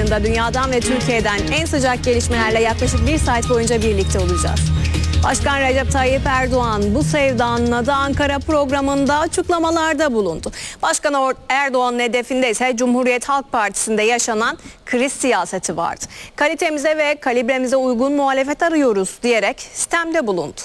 programında dünyadan ve Türkiye'den en sıcak gelişmelerle yaklaşık 1 saat boyunca birlikte olacağız. Başkan Recep Tayyip Erdoğan bu sevdanın adı Ankara programında açıklamalarda bulundu. Başkan Erdoğan'ın hedefinde ise Cumhuriyet Halk Partisi'nde yaşanan kriz siyaseti vardı. Kalitemize ve kalibremize uygun muhalefet arıyoruz diyerek sistemde bulundu.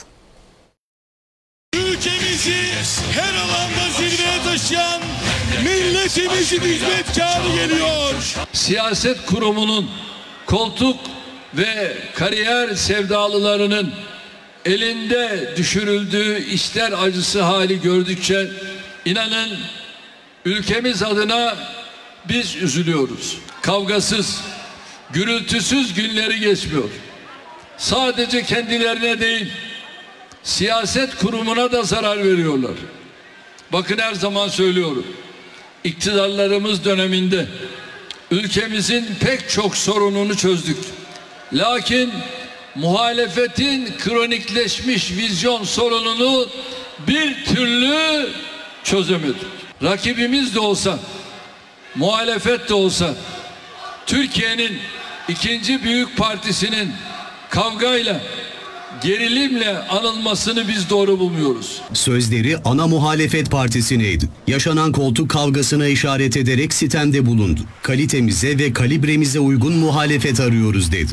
Ülkemizi her alanda zirveye taşıyan milletimizin hizmetkarı geliyor. Siyaset kurumunun koltuk ve kariyer sevdalılarının elinde düşürüldüğü işler acısı hali gördükçe inanın ülkemiz adına biz üzülüyoruz. Kavgasız, gürültüsüz günleri geçmiyor. Sadece kendilerine değil, siyaset kurumuna da zarar veriyorlar. Bakın her zaman söylüyorum. İktidarlarımız döneminde ülkemizin pek çok sorununu çözdük. Lakin muhalefetin kronikleşmiş vizyon sorununu bir türlü çözemedik. Rakibimiz de olsa, muhalefet de olsa, Türkiye'nin ikinci büyük partisinin kavgayla, gerilimle anılmasını biz doğru bulmuyoruz. Sözleri ana muhalefet partisineydi. Yaşanan koltuk kavgasına işaret ederek sitemde bulundu. Kalitemize ve kalibremize uygun muhalefet arıyoruz dedi.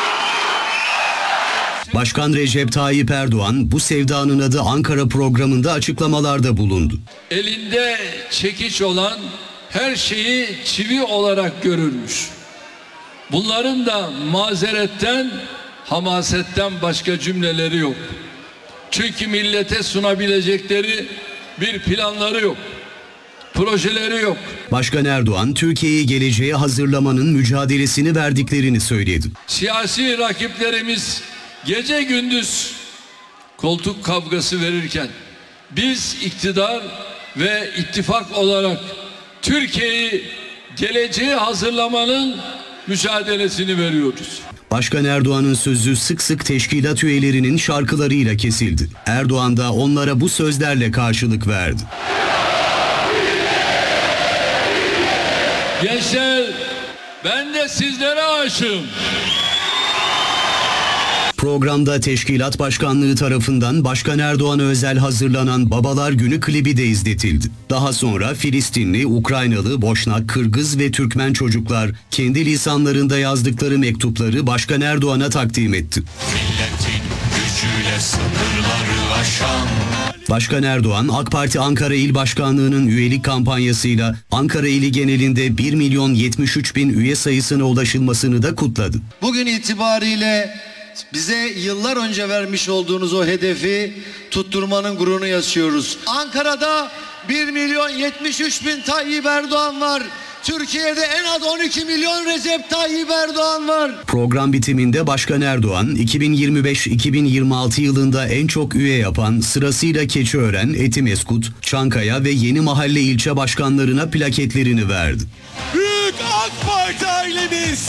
Başkan Recep Tayyip Erdoğan bu sevdanın adı Ankara programında açıklamalarda bulundu. Elinde çekiç olan her şeyi çivi olarak görürmüş. Bunların da mazeretten, hamasetten başka cümleleri yok. Çünkü millete sunabilecekleri bir planları yok. Projeleri yok. Başkan Erdoğan, Türkiye'yi geleceğe hazırlamanın mücadelesini verdiklerini söyledi. Siyasi rakiplerimiz gece gündüz koltuk kavgası verirken biz iktidar ve ittifak olarak Türkiye'yi geleceğe hazırlamanın mücadelesini veriyoruz. Başkan Erdoğan'ın sözü sık sık teşkilat üyelerinin şarkılarıyla kesildi. Erdoğan da onlara bu sözlerle karşılık verdi. Gençler, ben de sizlere aşığım. Programda teşkilat başkanlığı tarafından Başkan Erdoğan'a özel hazırlanan Babalar Günü klibi de izletildi. Daha sonra Filistinli, Ukraynalı, Boşnak, Kırgız ve Türkmen çocuklar kendi lisanlarında yazdıkları mektupları Başkan Erdoğan'a takdim etti. Milletin gücüyle sınırları aşan. Başkan Erdoğan, AK Parti Ankara İl Başkanlığı'nın üyelik kampanyasıyla Ankara ili genelinde 1.073.000 üye sayısına ulaşılmasını da kutladı. Bugün itibariyle bize yıllar önce vermiş olduğunuz o hedefi tutturmanın gururunu yaşıyoruz. Ankara'da 1.073.000 Tayyip Erdoğan var. Türkiye'de en az 12 milyon Recep Tayyip Erdoğan var. Program bitiminde Başkan Erdoğan, 2025-2026 yılında en çok üye yapan sırasıyla Keçiören, Etimeskut, Çankaya ve Yenimahalle ilçe başkanlarına plaketlerini verdi. Büyük AK Parti ailemiz.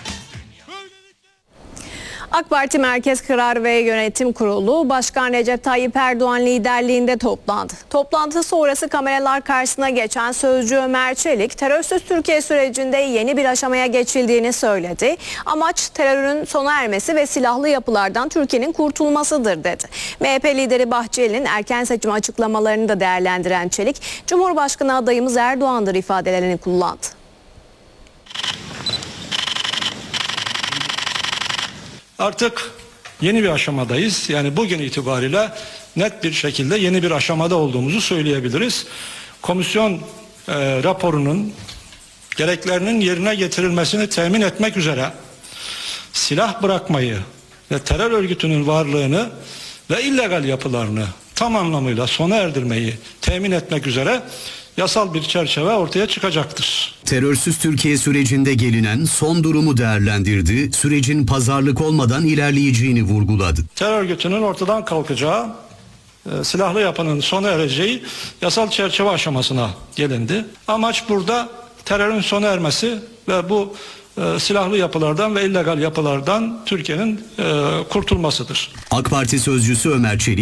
AK Parti Merkez Karar ve Yönetim Kurulu Başkan Recep Tayyip Erdoğan liderliğinde toplandı. Toplantı sonrası kameralar karşısına geçen sözcü Ömer Çelik, terörsüz Türkiye sürecinde yeni bir aşamaya geçildiğini söyledi. Amaç terörün sona ermesi ve silahlı yapılardan Türkiye'nin kurtulmasıdır dedi. MHP lideri Bahçeli'nin erken seçim açıklamalarını da değerlendiren Çelik, Cumhurbaşkanı adayımız Erdoğan'dır ifadelerini kullandı. Artık yeni bir aşamadayız. Yani bugün itibariyle net bir şekilde yeni bir aşamada olduğumuzu söyleyebiliriz. Komisyon raporunun gereklerinin yerine getirilmesini temin etmek üzere silah bırakmayı ve terör örgütünün varlığını ve illegal yapılarını tam anlamıyla sona erdirmeyi temin etmek üzere yasal bir çerçeve ortaya çıkacaktır. Terörsüz Türkiye sürecinde gelinen son durumu değerlendirdi, sürecin pazarlık olmadan ilerleyeceğini vurguladı. Terör örgütünün ortadan kalkacağı, silahlı yapının sona ereceği yasal çerçeve aşamasına gelindi. Amaç burada terörün sona ermesi ve bu silahlı yapılardan ve illegal yapılardan Türkiye'nin kurtulmasıdır. AK Parti sözcüsü Ömer Çelik,